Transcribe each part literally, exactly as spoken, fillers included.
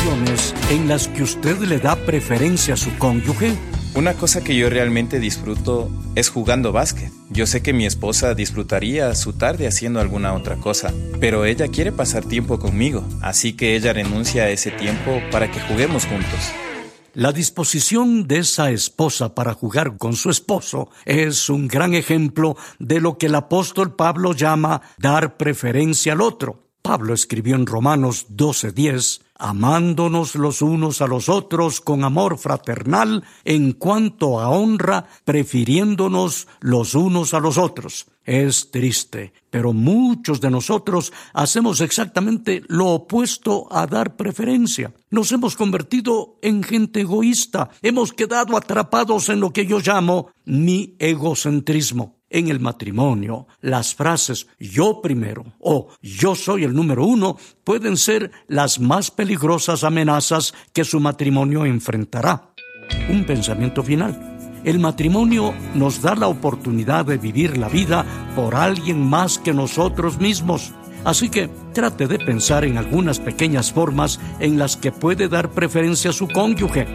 ocasiones en las que usted le da preferencia a su cónyuge? Una cosa que yo realmente disfruto es jugando básquet. Yo sé que mi esposa disfrutaría su tarde haciendo alguna otra cosa, pero ella quiere pasar tiempo conmigo, así que ella renuncia a ese tiempo para que juguemos juntos. La disposición de esa esposa para jugar con su esposo es un gran ejemplo de lo que el apóstol Pablo llama dar preferencia al otro. Pablo escribió en Romanos doce diez, amándonos los unos a los otros con amor fraternal, en cuanto a honra, prefiriéndonos los unos a los otros. Es triste, pero muchos de nosotros hacemos exactamente lo opuesto a dar preferencia. Nos hemos convertido en gente egoísta. Hemos quedado atrapados en lo que yo llamo mi egocentrismo. En el matrimonio, las frases yo primero o yo soy el número uno pueden ser las más peligrosas amenazas que su matrimonio enfrentará. Un pensamiento final. El matrimonio nos da la oportunidad de vivir la vida por alguien más que nosotros mismos. Así que trate de pensar en algunas pequeñas formas en las que puede dar preferencia a su cónyuge.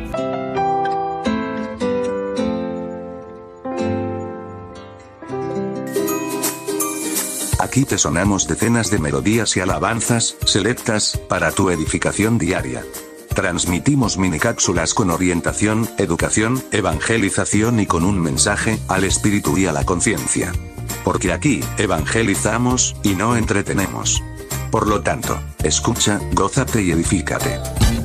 Aquí te sonamos decenas de melodías y alabanzas, selectas, para tu edificación diaria. Transmitimos minicápsulas con orientación, educación, evangelización y con un mensaje, al espíritu y a la conciencia. Porque aquí, evangelizamos, y no entretenemos. Por lo tanto, escucha, gózate y edifícate.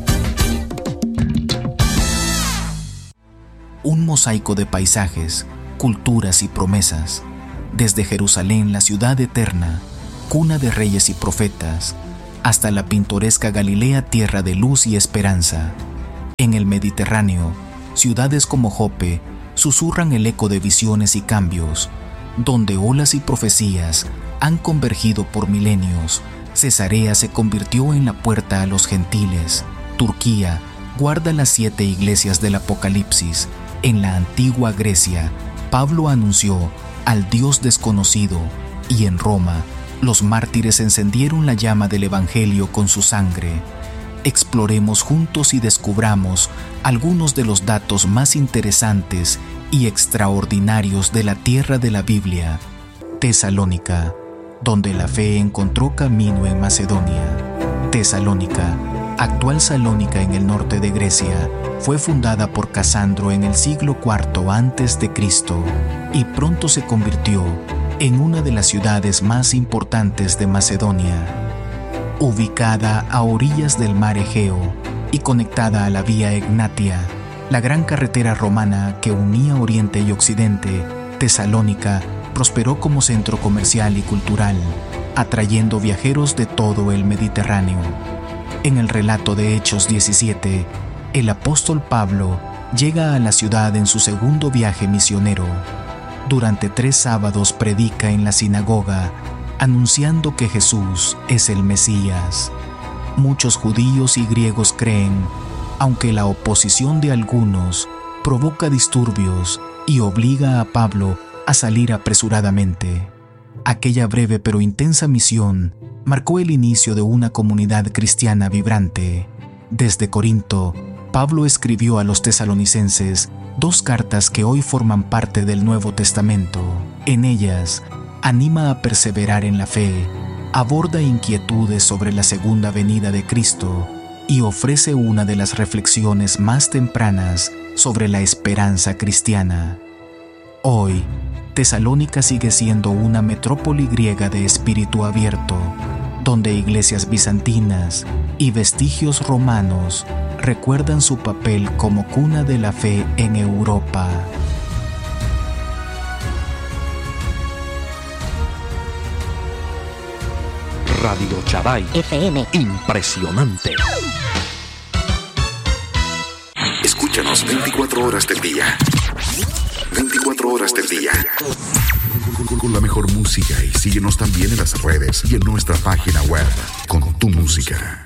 Un mosaico de paisajes, culturas y promesas. Desde Jerusalén, la ciudad eterna, cuna de reyes y profetas, hasta la pintoresca Galilea, tierra de luz y esperanza. En el Mediterráneo, ciudades como Jope susurran el eco de visiones y cambios, donde olas y profecías han convergido por milenios. Cesarea se convirtió en la puerta a los gentiles. Turquía guarda las siete iglesias del Apocalipsis. En la antigua Grecia, Pablo anunció al Dios desconocido, y en Roma, los mártires encendieron la llama del Evangelio con su sangre. Exploremos juntos y descubramos algunos de los datos más interesantes y extraordinarios de la tierra de la Biblia, Tesalónica, donde la fe encontró camino en Macedonia. Tesalónica, actual Salónica en el norte de Grecia, fue fundada por Casandro en el siglo cuarto antes de Cristo y pronto se convirtió en una de las ciudades más importantes de Macedonia. Ubicada a orillas del mar Egeo y conectada a la Vía Egnatia, la gran carretera romana que unía Oriente y Occidente, Tesalónica prosperó como centro comercial y cultural, atrayendo viajeros de todo el Mediterráneo. En el relato de Hechos diecisiete, el apóstol Pablo llega a la ciudad en su segundo viaje misionero. Durante tres sábados predica en la sinagoga, anunciando que Jesús es el Mesías. Muchos judíos y griegos creen, aunque la oposición de algunos provoca disturbios y obliga a Pablo a salir apresuradamente. Aquella breve pero intensa misión marcó el inicio de una comunidad cristiana vibrante. Desde Corinto, Pablo escribió a los tesalonicenses dos cartas que hoy forman parte del Nuevo Testamento. En ellas, anima a perseverar en la fe, aborda inquietudes sobre la segunda venida de Cristo y ofrece una de las reflexiones más tempranas sobre la esperanza cristiana. Hoy, Tesalónica sigue siendo una metrópoli griega de espíritu abierto, donde iglesias bizantinas y vestigios romanos recuerdan su papel como cuna de la fe en Europa. Radio Shaddai F M. Impresionante. Escúchanos veinticuatro horas del día. veinticuatro horas del día. Con, con la mejor música, y síguenos también en las redes y en nuestra página web con tu música.